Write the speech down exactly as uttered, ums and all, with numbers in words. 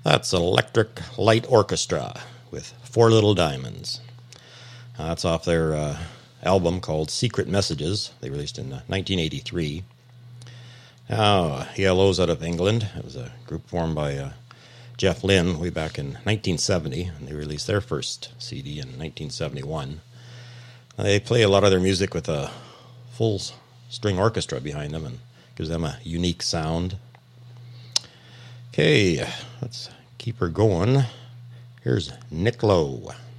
That's Electric Light Orchestra with Four Little Diamonds. Uh, that's off their uh, album called Secret Messages. They released in uh, nineteen eighty-three. Now, E L O's out of England. It was a group formed by uh, Jeff Lynne way back in nineteen seventy, and they released their first C D in nineteen seventy-one. They play a lot of their music with a full string orchestra behind them and gives them a unique sound. Okay, let's keep her going. Here's Nick Lowe.